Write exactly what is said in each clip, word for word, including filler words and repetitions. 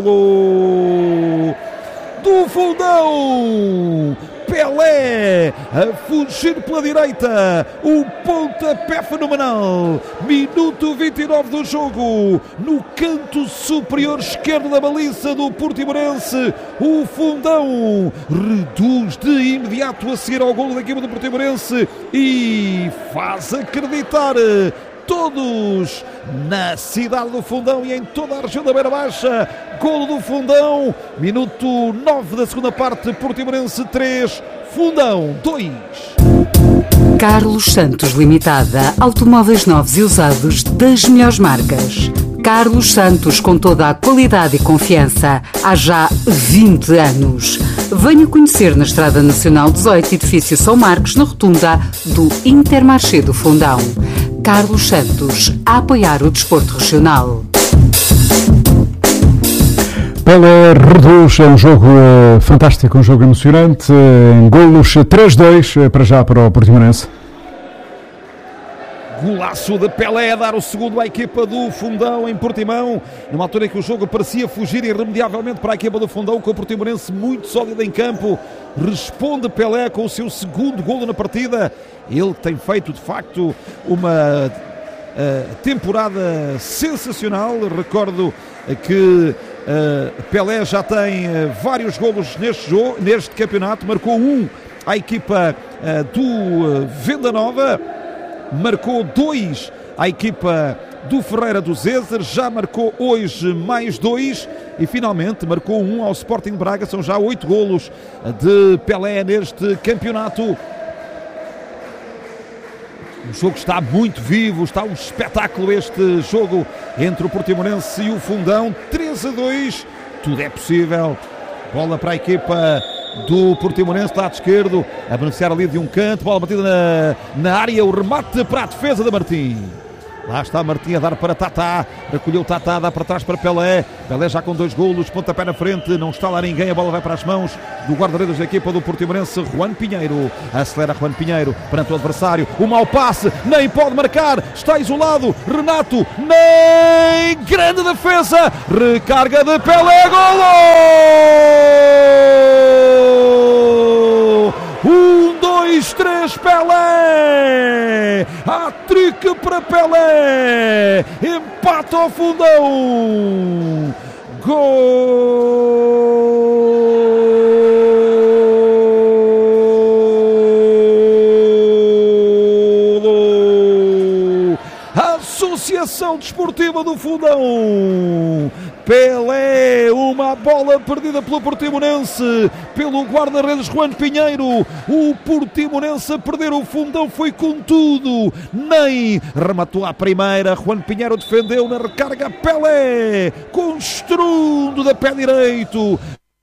do Fundão, Pelé a fugir pela direita, o pontapé fenomenal, minuto vinte e nove do jogo, no canto superior esquerdo da baliza do Portimonense, o Fundão reduz de imediato a seguir ao golo da equipa do Portimonense e faz acreditar todos na cidade do Fundão e em toda a região da Beira Baixa. Golo do Fundão, minuto nove da segunda parte, Portimonense três, Fundão dois. Carlos Santos Limitada, automóveis novos e usados das melhores marcas. Carlos Santos, com toda a qualidade e confiança, há já vinte anos. Venha conhecer na Estrada Nacional dezoito, edifício São Marcos, na rotunda do Intermarché do Fundão. Carlos Santos, a apoiar o desporto regional. Pelé reduz, é um jogo uh, fantástico, um jogo emocionante, em uh, golos três dois uh, para já para o Portimonense. Golaço de Pelé a dar o segundo à equipa do Fundão em Portimão, numa altura em que o jogo parecia fugir irremediavelmente para a equipa do Fundão, com o Portimonense muito sólido em campo. Responde Pelé com o seu segundo golo na partida, ele tem feito de facto uma uh, temporada sensacional. Recordo que uh, Pelé já tem uh, vários golos neste, jogo, neste campeonato, marcou um à equipa uh, do uh, Venda Nova, marcou dois à equipa do Ferreira do Zézer, já marcou hoje mais dois e finalmente marcou um ao Sporting de Braga. São já oito golos de Pelé neste campeonato. O jogo está muito vivo, está um espetáculo este jogo entre o Portimonense e o Fundão. Três a dois, tudo é possível. Bola para a equipa do Portimonense, lado esquerdo, a beneficiar ali de um canto, bola batida na, na área, o remate para a defesa de Martim. Lá está Martim a dar para Tatá, recolheu Tatá, dá para trás para Pelé, Pelé já com dois golos, pontapé na frente, não está lá ninguém, a bola vai para as mãos do guarda-redes da equipa do Portimonense, Juan Pinheiro, acelera Juan Pinheiro perante o adversário, o mau passe, nem pode marcar, está isolado, Renato, nem, grande defesa, recarga de Pelé, golo! Um, dois, três, Pelé! Hat-trick para Pelé! Empata ao Fundão! Golo! Associação Desportiva do Fundão! Pelé, uma bola perdida pelo Portimonense, pelo guarda-redes Juan Pinheiro. O Portimonense a perder, o Fundão foi com tudo, nem rematou à primeira. Juan Pinheiro defendeu na recarga, Pelé com estrondo da pé direito,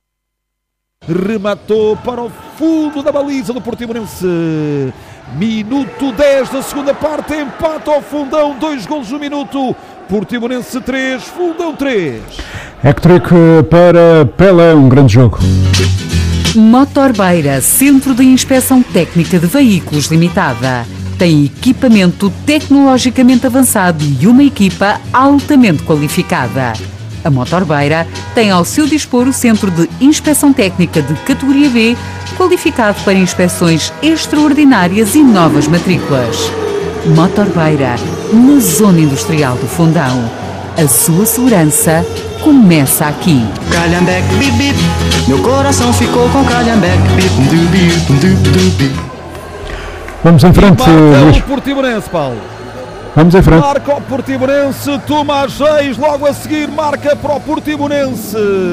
rematou para o fundo da baliza do Portimonense. Minuto dez da segunda parte, empate ao Fundão, dois golos no minuto. Portimonense três, Fundão três. Hat-trick para Pelé, um grande jogo. Motorbeira, Centro de Inspeção Técnica de Veículos Limitada. Tem equipamento tecnologicamente avançado e uma equipa altamente qualificada. A Motorbeira tem ao seu dispor o Centro de Inspeção Técnica de categoria B, qualificado para inspeções extraordinárias e novas matrículas. Motorbeira, na Zona Industrial do Fundão. A sua segurança começa aqui. Calhambeque, bip, bip. Meu coração ficou com Calhambeque, bip, bip, bip, bip. Vamos em frente, Luís. O Portimonense, Paulo. Vamos em frente. Marca o Portimonense, Tomás Reis, logo a seguir marca para o Portimonense.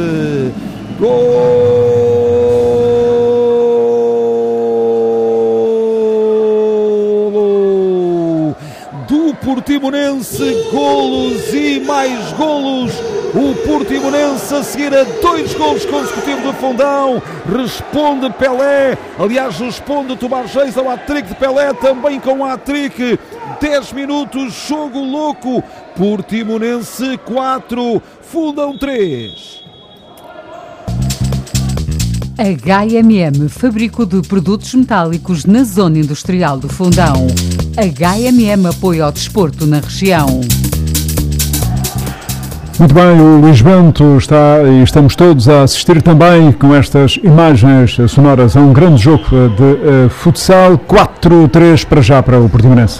Golo do Portimonense, golos e mais golos. O Portimonense a seguir a dois golos consecutivos do Fundão. Responde Pelé, aliás responde Tomás Reis ao hat-trick de Pelé, também com hat-trick. dez minutos, jogo louco. Portimonense quatro, Fundão três. H M M, fabrico de produtos metálicos na Zona Industrial do Fundão. H M M apoia ao desporto na região. Muito bem, o Luís Bento está e estamos todos a assistir também com estas imagens sonoras a um grande jogo de uh, futsal. quatro a três para já para o Portimonense.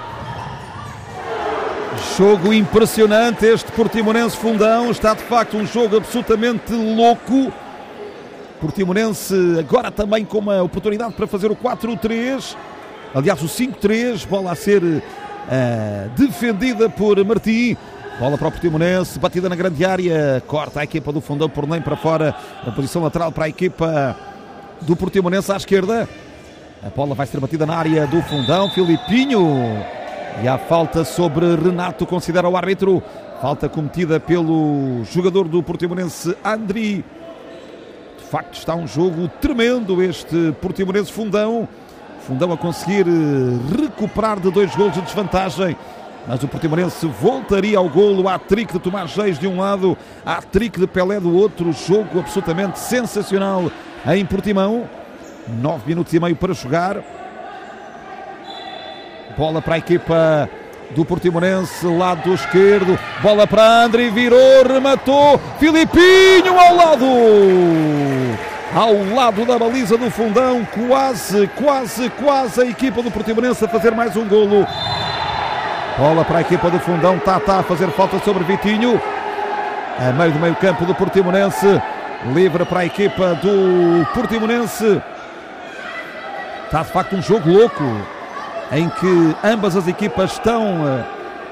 Jogo impressionante este Portimonense Fundão, está de facto um jogo absolutamente louco. Portimonense agora também com uma oportunidade para fazer o quatro a três, aliás o cinco a três, bola a ser uh, defendida por Martim. Bola para o Portimonense, batida na grande área, corta a equipa do Fundão por nem para fora, a posição lateral para a equipa do Portimonense à esquerda. A bola vai ser batida na área do Fundão, Filipinho, e há falta sobre Renato, considera o árbitro, falta cometida pelo jogador do Portimonense, Andri. De facto está um jogo tremendo este Portimonense Fundão, Fundão a conseguir recuperar de dois golos de desvantagem. Mas o Portimonense voltaria ao golo, hat-trick de Tomás Reis de um lado, hat-trick de Pelé do outro. Jogo absolutamente sensacional em Portimão. Nove minutos e meio para jogar. Bola para a equipa do Portimonense, lado esquerdo. Bola para André, virou, rematou. Filipinho ao lado. Ao lado da baliza do Fundão. Quase, quase, quase a equipa do Portimonense a fazer mais um golo. Bola para a equipa do Fundão, Tata a fazer falta sobre Vitinho, a meio do meio campo do Portimonense, livre para a equipa do Portimonense. Está de facto um jogo louco, em que ambas as equipas estão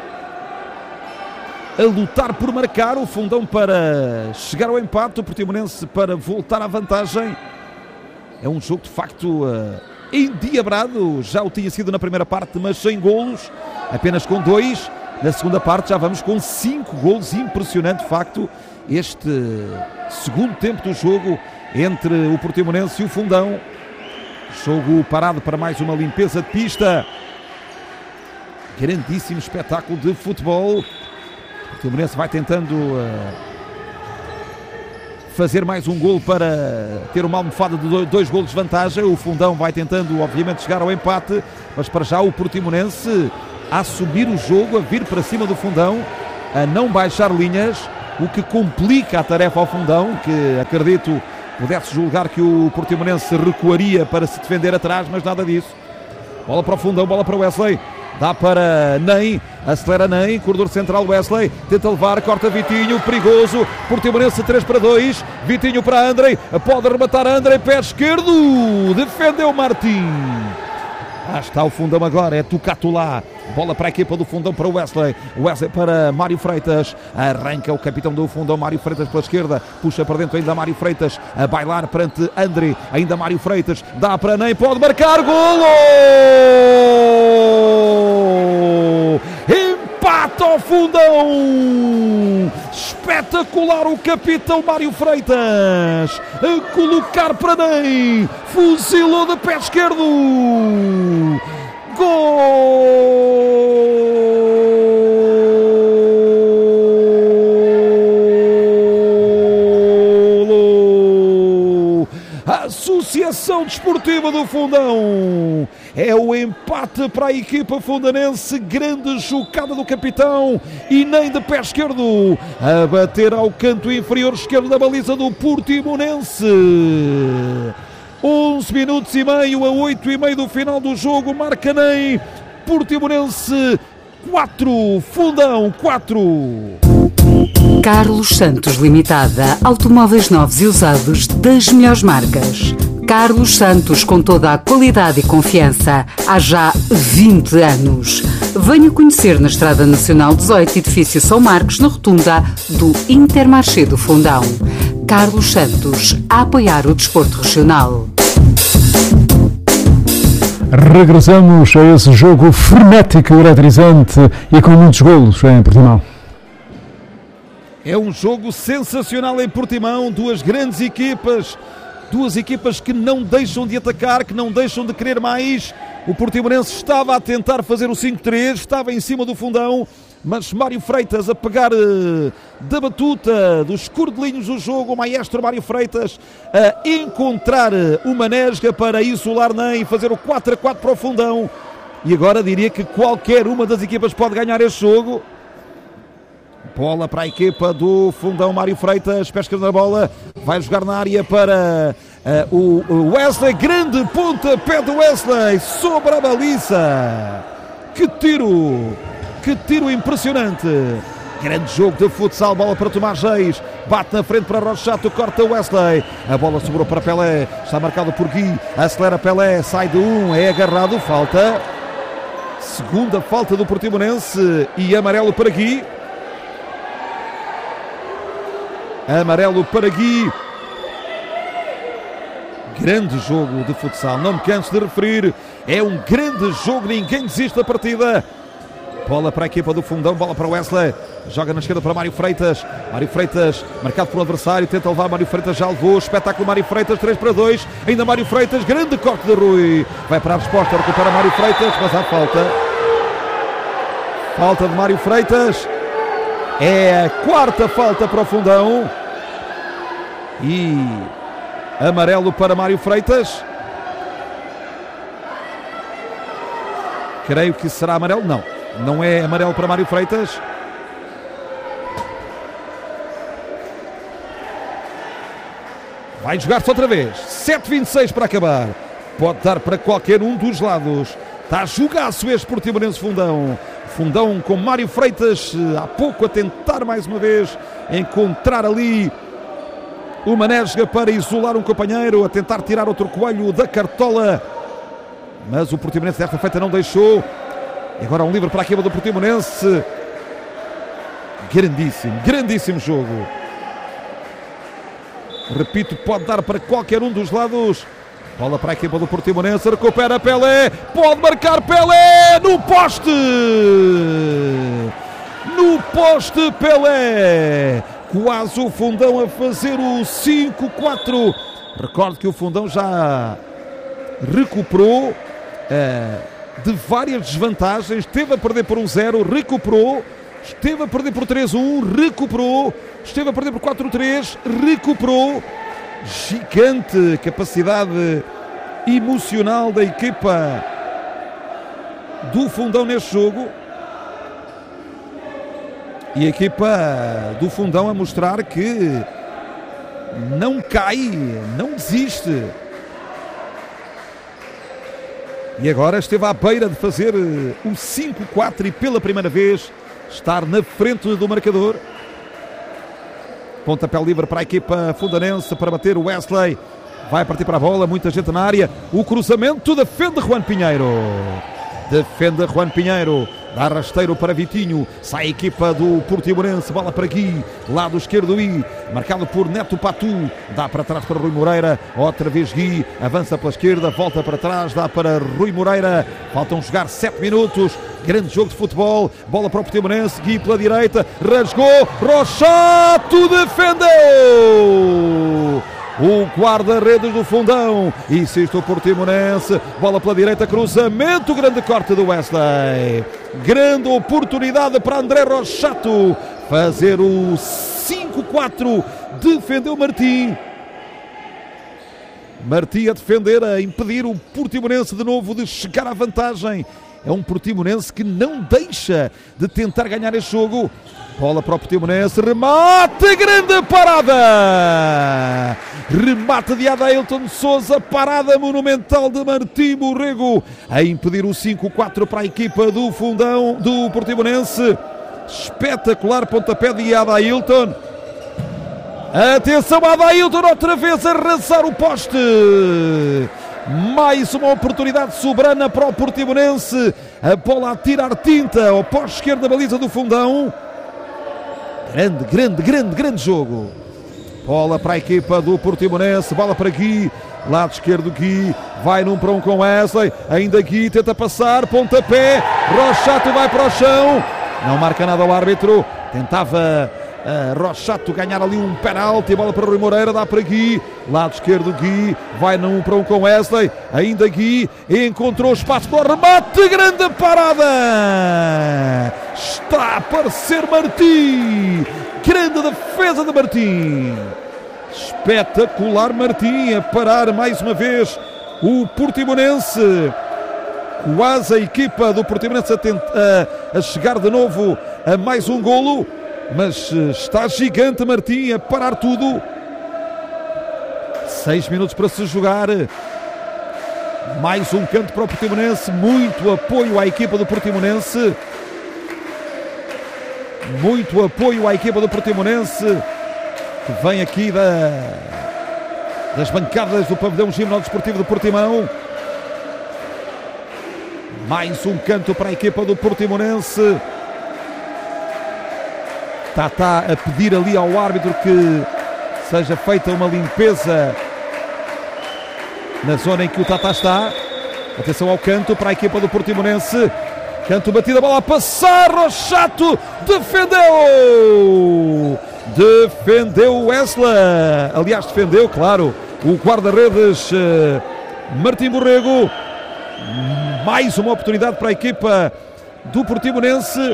a lutar por marcar, o Fundão para chegar ao empate, o Portimonense para voltar à vantagem. É um jogo de facto endiabrado, já o tinha sido na primeira parte, mas sem golos, apenas com dois. Na segunda parte já vamos com cinco golos, impressionante de facto este segundo tempo do jogo entre o Portimonense e o Fundão. Jogo parado para mais uma limpeza de pista, grandíssimo espetáculo de futebol. O Portimonense vai tentando uh, fazer mais um golo para ter uma almofada de dois golos de vantagem. O Fundão vai tentando obviamente chegar ao empate, mas para já o Portimonense a assumir o jogo, a vir para cima do Fundão, a não baixar linhas, o que complica a tarefa ao Fundão, que acredito pudesse julgar que o Portimonense recuaria para se defender atrás, mas nada disso. Bola para o Fundão, bola para o Wesley, dá para Ney, acelera Ney, corredor central Wesley, tenta levar, corta Vitinho, perigoso, Portimonense três para dois, Vitinho para André, pode arrematar André, pé esquerdo, defendeu Martim. Ah, está o Fundão agora, é Tucatulá. Bola para a equipa do Fundão, para o Wesley. Wesley para Mário Freitas. Arranca o capitão do Fundão, Mário Freitas pela esquerda. Puxa para dentro ainda Mário Freitas. A bailar perante André. Ainda Mário Freitas. Dá para Ney, pode marcar. Golo! Empate ao Fundão! Espetacular o capitão Mário Freitas. A colocar para Ney. Fuzilou de pé esquerdo. Golo! Associação Desportiva do Fundão. É o empate para a equipa fundanense. Grande jogada do capitão e nem de pé esquerdo a bater ao canto inferior esquerdo da baliza do Portimonense. onze minutos e meio a oito e meio do final do jogo. Marca Ney. Portimonense quatro, Fundão quatro. Carlos Santos Limitada. Automóveis novos e usados das melhores marcas. Carlos Santos, com toda a qualidade e confiança, há já vinte anos. Venha conhecer na Estrada Nacional dezoito, edifício São Marcos, na rotunda do Intermarché do Fundão. Carlos Santos, a apoiar o desporto regional. Regressamos a esse jogo frenético, eletrizante e com muitos golos em Portimão. É um jogo sensacional em Portimão, duas grandes equipas, duas equipas que não deixam de atacar, que não deixam de querer mais. O Portimonense estava a tentar fazer o cinco a três, estava em cima do Fundão, mas Mário Freitas a pegar uh, da batuta dos cordelinhos do jogo, o maestro Mário Freitas a encontrar uma nesga para isolar Ney e fazer o quatro a quatro para o Fundão. E agora diria que qualquer uma das equipas pode ganhar este jogo. Bola para a equipa do Fundão, Mário Freitas, pesca na bola, vai jogar na área para uh, o Wesley, grande pontapé do Wesley, sobre a baliza. Que tiro, que tiro impressionante. Grande jogo de futsal, bola para Tomás Reis, bate na frente para Rochato, corta Wesley, a bola sobrou para Pelé, está marcado por Gui, acelera Pelé, sai de um, é agarrado, falta, segunda falta do Portimonense e amarelo para Gui, amarelo para Gui. Grande jogo de futsal, não me canso de referir, é um grande jogo, ninguém desiste da partida. Bola para a equipa do Fundão, bola para o Wesley, joga na esquerda para Mário Freitas, Mário Freitas marcado pelo adversário, tenta levar, Mário Freitas já levou, espetáculo Mário Freitas, três para dois, ainda Mário Freitas, grande corte de Rui, vai para a resposta, recupera Mário Freitas, mas há falta, falta de Mário Freitas, é a quarta falta para o Fundão, e amarelo para Mário Freitas, creio que será amarelo, não. Não é amarelo para Mário Freitas. Vai jogar-se outra vez. sete vinte e seis para acabar. Pode dar para qualquer um dos lados. Está a jogar-se este Portimonense Fundão. Fundão com Mário Freitas há pouco a tentar mais uma vez encontrar ali uma nesga para isolar um companheiro, a tentar tirar outro coelho da cartola. Mas o Portimonense desta feita não deixou. E agora um livre para a equipa do Portimonense. Grandíssimo, grandíssimo jogo. Repito, pode dar para qualquer um dos lados. Bola para a equipa do Portimonense, recupera Pelé, pode marcar Pelé no poste. No poste Pelé. Quase o Fundão a fazer o cinco quatro. Recordo que o Fundão já recuperou Uh, de várias desvantagens, esteve a perder por um zero, recuperou, esteve a perder por três a um, recuperou, esteve a perder por quatro a três, recuperou. Gigante capacidade emocional da equipa do Fundão neste jogo, e a equipa do Fundão a mostrar que não cai, não desiste. E agora esteve à beira de fazer o cinco quatro e pela primeira vez estar na frente do marcador. Pontapé livre para a equipa fundanense para bater o Wesley. Vai partir para a bola, muita gente na área. O cruzamento defende Juan Pinheiro. Defende Juan Pinheiro. Dá rasteiro para Vitinho. Sai a equipa do Portimonense. Bola para Gui. Lado esquerdo I. Marcado por Neto Patu. Dá para trás para Rui Moreira. Outra vez Gui. Avança pela esquerda. Volta para trás. Dá para Rui Moreira. Faltam jogar sete minutos. Grande jogo de futebol. Bola para o Portimonense. Gui pela direita. Rasgou. Rochato defendeu. O guarda-redes do Fundão. Insiste o Portimonense. Bola pela direita. Cruzamento. Grande corte do Wesley. Grande oportunidade para André Rochato fazer o cinco quatro. Defendeu Martim. Martim a defender, a impedir o Portimonense de novo de chegar à vantagem. É um Portimonense que não deixa de tentar ganhar este jogo. Bola para o Portimonense, remate, grande parada! Remate de Adailton Souza, parada monumental de Martim Borrego, a impedir o cinco quatro para a equipa do Fundão, do Portimonense. Espetacular pontapé de Adailton. Atenção, Adailton outra vez a arrasar o poste. Mais uma oportunidade soberana para o Portimonense. A bola a tirar tinta ao poste esquerdo da baliza do Fundão. Grande, grande, grande, grande jogo. Bola para a equipa do Portimonense. Bola para Gui. Lado esquerdo Gui. Vai num para um com Wesley. Ainda Gui tenta passar. Pontapé. Rochato vai para o chão. Não marca nada o árbitro. Tentava uh, Rochato ganhar ali um penalti. Bola para Rui Moreira. Dá para Gui. Lado esquerdo Gui. Vai num para um com Wesley. Ainda Gui. Encontrou espaço para o remate. Grande parada. Está a aparecer Martim. Grande defesa de Martim. Espetacular Martim a parar mais uma vez o Portimonense. Quase a equipa do Portimonense a, tenta, a, a chegar de novo a mais um golo. mas está gigante Martim a parar tudo. Seis minutos para se jogar. Mais um canto para o Portimonense. Muito apoio à equipa do Portimonense. Muito apoio à equipa do Portimonense, que vem aqui da, das bancadas do pavilhão Gimnásio Desportivo do Portimão. Mais um canto para a equipa do Portimonense. Tata a pedir ali ao árbitro que seja feita uma limpeza na zona em que o Tata está. Atenção ao canto para a equipa do Portimonense. Canto batido, a bola a passar, Rochato defendeu! Defendeu Wesley. Aliás, defendeu, claro, o guarda-redes uh, Martim Borrego. Mais uma oportunidade para a equipa do Portimonense.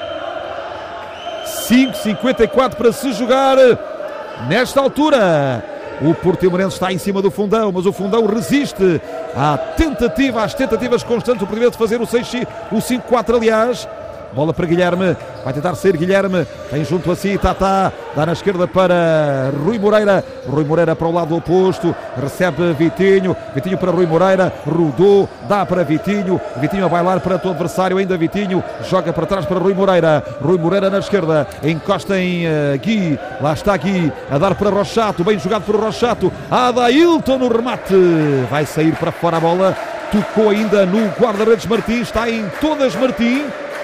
cinco e cinquenta e quatro para se jogar. Nesta altura, o Portimonense está em cima do Fundão, mas o Fundão resiste à tentativa, às tentativas constantes do Portimonense de fazer o seis, o cinco quatro, aliás. Bola para Guilherme, vai tentar sair Guilherme, tem junto a si Tata, dá na esquerda para Rui Moreira, Rui Moreira para o lado oposto, recebe Vitinho, Vitinho para Rui Moreira, rodou, dá para Vitinho, Vitinho a bailar para o adversário, ainda Vitinho, joga para trás para Rui Moreira, Rui Moreira na esquerda, encosta em uh, Gui, lá está Gui, a dar para Rochato, bem jogado por Rochato, Adailton no remate, vai sair para fora a bola, tocou ainda no guarda-redes Martim, está em todas Martim.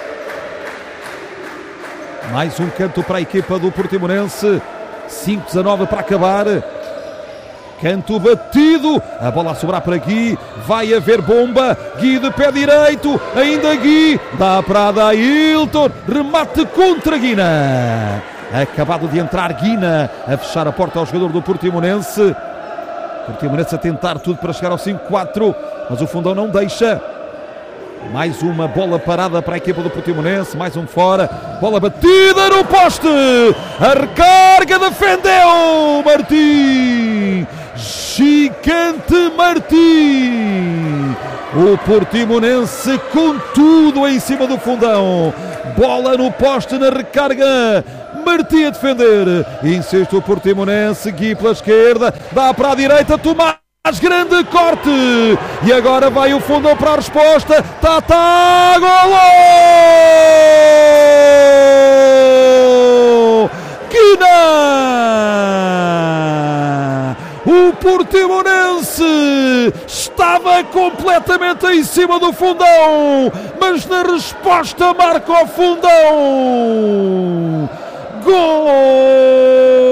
Mais um canto para a equipa do Portimonense. cinco dezanove para acabar. Canto batido. A bola a sobrar para Gui. Vai haver bomba. Gui de pé direito. Ainda Gui. Dá para Adailton. Remate contra Guina. Acabado de entrar Guina a fechar a porta ao jogador do Portimonense. Portimonense a tentar tudo para chegar ao cinco quatro. Mas o Fundão não deixa. Mais uma bola parada para a equipa do Portimonense, mais um fora, bola batida no poste, a recarga defendeu Martim, gigante Martim, o Portimonense com tudo em cima do Fundão, bola no poste na recarga, Martim a defender, insiste o Portimonense, Gui pela esquerda, dá para a direita, Tomás. Grande corte e agora vai o Fundão para a resposta. Tata, golo! Guina! O Portimonense estava completamente em cima do Fundão, mas na resposta marca o Fundão. Gol!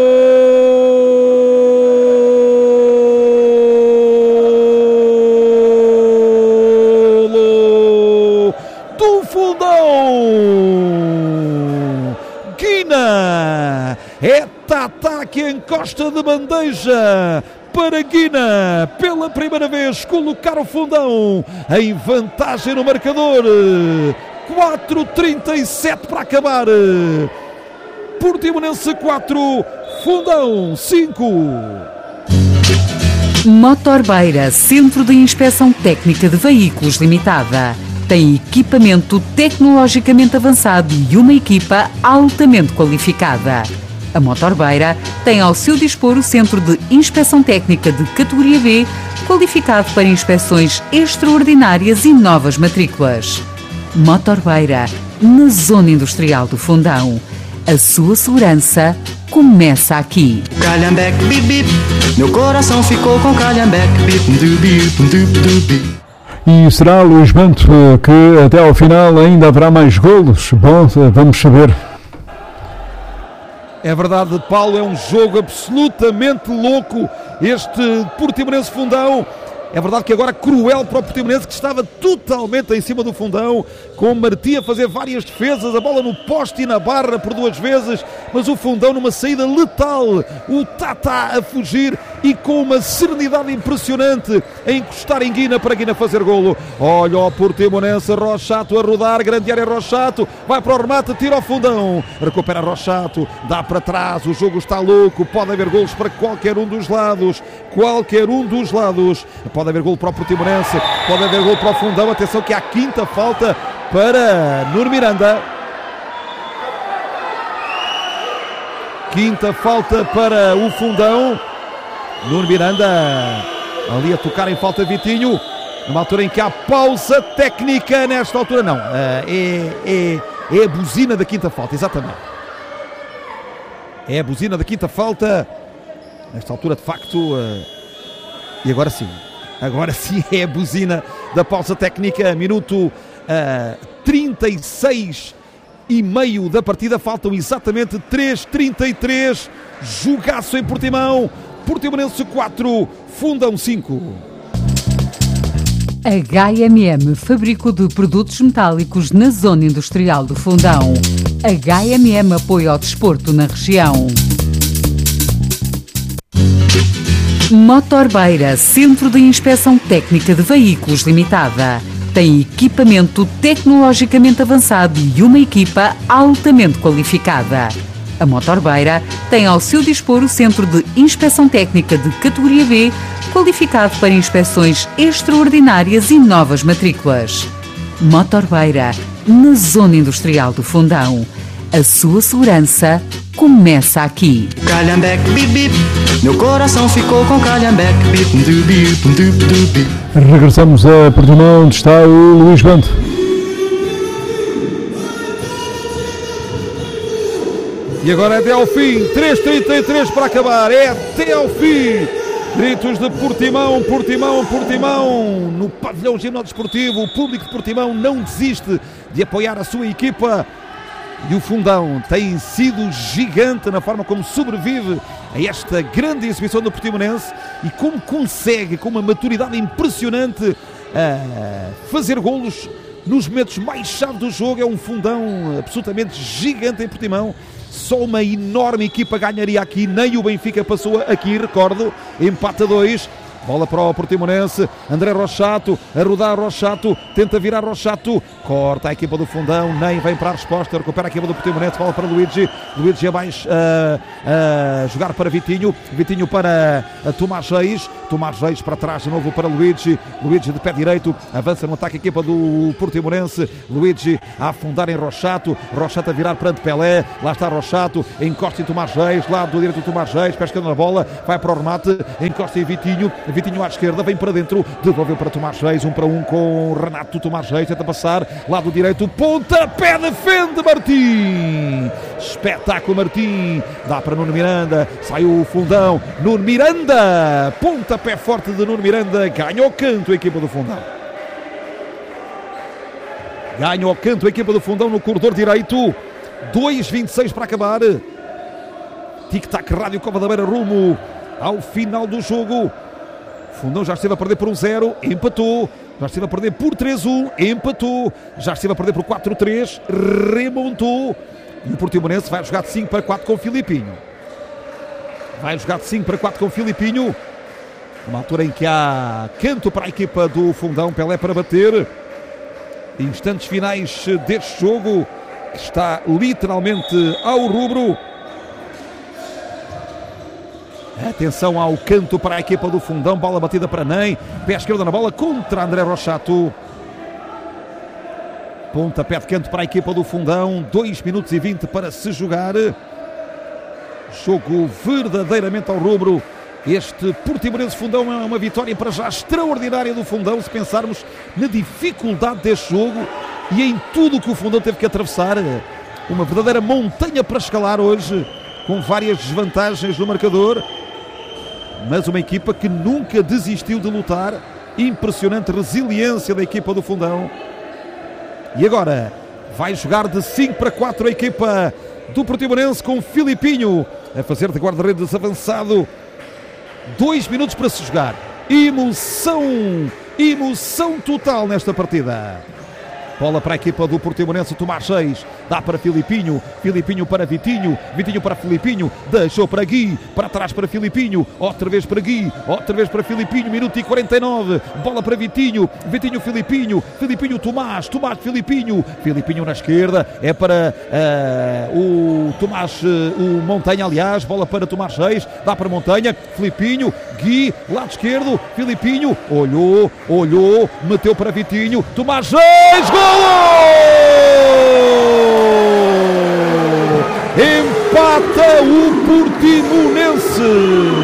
Guina, é Tata que encosta de bandeja para Guina, pela primeira vez colocar o Fundão em vantagem no marcador. Quatro trinta e sete para acabar. Portimonense quatro, Fundão cinco. Motorbeira, Centro de Inspeção Técnica de Veículos Limitada. Tem equipamento tecnologicamente avançado e uma equipa altamente qualificada. A Motorbeira tem ao seu dispor o Centro de Inspeção Técnica de categoria B, qualificado para inspeções extraordinárias e novas matrículas. Motorbeira, na Zona Industrial do Fundão. A sua segurança começa aqui. Calhambeque, bip, bip. Meu coração ficou com Calhambeque, bip, du, bip, du, du, bip. E será, Luís Bento, que até ao final ainda haverá mais golos? Bom, vamos saber. É verdade, Paulo, é um jogo absolutamente louco este Portimonense Fundão. É verdade que agora cruel para o Portimonense, que estava totalmente em cima do Fundão, com o Martim a fazer várias defesas, a bola no poste e na barra por duas vezes, mas o Fundão numa saída letal, o Tata a fugir e com uma serenidade impressionante a encostar em Guina para Guina fazer golo. Olha o Portimonense, Rochato a rodar, grande área Rochato, vai para o remate, tira ao Fundão, recupera Rochato, dá para trás, o jogo está louco, pode haver golos para qualquer um dos lados, qualquer um dos lados, pode haver golo para o Portimonense, pode haver golo para o Fundão, atenção que há quinta falta para Nuno Miranda. Quinta falta para o Fundão. Nuno Miranda ali a tocar em falta Vitinho. Numa altura em que há pausa técnica. Nesta altura não. É, é, é a buzina da quinta falta, exatamente. É a buzina da quinta falta. Nesta altura, de facto. E agora sim. Agora sim é a buzina da pausa técnica. Minuto uh, trinta e seis e meio da partida. Faltam exatamente três trinta e três. Jogaço em Portimão. Portimonense quatro, Fundão cinco. H M M, fabrico de produtos metálicos na zona industrial do Fundão. H M M apoia ao desporto na região. Motorbeira, Centro de Inspeção Técnica de Veículos Limitada. Tem equipamento tecnologicamente avançado e uma equipa altamente qualificada. A Motorbeira tem ao seu dispor o Centro de Inspeção Técnica de categoria B, qualificado para inspeções extraordinárias e novas matrículas. Motorbeira, na Zona Industrial do Fundão. A sua segurança começa aqui. Calhambeque, bip, bip. Meu coração ficou com Calhambeque, bip, du, bip, du, du, bip. Regressamos a Portimão, onde está o Luís Bento. E agora é até ao fim, três trinta e três para acabar, é até ao fim. Gritos de Portimão, Portimão, Portimão. No pavilhão ginásio desportivo, o público de Portimão não desiste de apoiar a sua equipa. E o Fundão tem sido gigante na forma como sobrevive a esta grande exibição do Portimonense e como consegue, com uma maturidade impressionante, a fazer golos nos momentos mais chave do jogo. É um Fundão absolutamente gigante em Portimão. Só uma enorme equipa ganharia aqui, nem o Benfica passou aqui, recordo, empate a dois. Bola para o Portimonense, André Rochato, a rodar Rochato, tenta virar Rochato, corta a equipa do Fundão, nem vem para a resposta, recupera a equipa do Portimonense, bola para Luigi, Luigi abaixo, uh, uh, jogar para Vitinho, Vitinho para uh, Tomás Reis, Tomás Reis para trás de novo para Luigi, Luigi de pé direito, avança no ataque a equipa do Portimonense, Luigi a afundar em Rochato, Rochato a virar para Pelé, lá está Rochato, encosta em Tomás Reis, lado do direito do Tomás Reis, pesca na bola, vai para o remate, encosta em Vitinho, Vitinho à esquerda, vem para dentro, devolveu para Tomás Reis, um para um com Renato. Tomás Reis tenta passar, lado direito, pontapé, defende Martim, espetáculo Martim, dá para Nuno Miranda, saiu o Fundão, Nuno Miranda, pontapé forte de Nuno Miranda, ganha o canto a equipa do Fundão. Ganha o canto a equipa do Fundão no corredor direito, dois vinte e seis para acabar. Tic-tac, Rádio Cova da Beira rumo ao final do jogo. Fundão já esteve a perder por um zero, empatou. Já esteve a perder por três a um, empatou. Já esteve a perder por quatro a três, remontou. E o Portimonense vai jogar de cinco para quatro com o Filipinho. Vai jogar de cinco para quatro com o Filipinho. Uma altura em que há canto para a equipa do Fundão, Pelé para bater. Instantes finais deste jogo, que está literalmente ao rubro. Atenção ao canto para a equipa do Fundão, bola batida para Ney, pé esquerdo na bola contra André Rochato. Pontapé de canto para a equipa do Fundão, dois minutos e vinte para se jogar. Jogo verdadeiramente ao rubro. Este Portimonense Fundão é uma vitória para já extraordinária do Fundão, se pensarmos na dificuldade deste jogo e em tudo o que o Fundão teve que atravessar. Uma verdadeira montanha para escalar hoje, com várias desvantagens no marcador, mas uma equipa que nunca desistiu de lutar. Impressionante resiliência da equipa do Fundão. E agora vai jogar de cinco para quatro a equipa do Portimonense, com Filipinho a fazer de guarda-redes avançado. Dois minutos para se jogar. Emoção, emoção total nesta partida. Bola para a equipa do Portimonense, Tomás Reis, dá para Filipinho, Filipinho para Vitinho, Vitinho para Filipinho, deixou para Gui, para trás para Filipinho, outra vez para Gui, outra vez para Filipinho, minuto e quarenta e nove, bola para Vitinho, Vitinho Filipinho, Filipinho Tomás, Tomás Filipinho, Filipinho na esquerda, é para uh, o Tomás, uh, o Montanha aliás, bola para Tomás Reis, dá para Montanha, Filipinho, Gui, lado esquerdo, Filipinho, olhou, olhou, meteu para Vitinho, Tomás Reis, gol! empata o Portimonense.